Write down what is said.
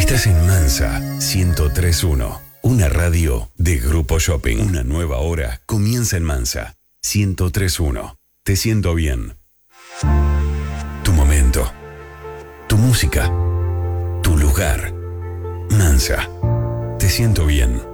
Estás en Mansa 103.1, una radio de Grupo Shopping. Una nueva hora comienza en Mansa 103.1. Te siento bien. Tu momento, tu música, tu lugar. Mansa, te siento bien.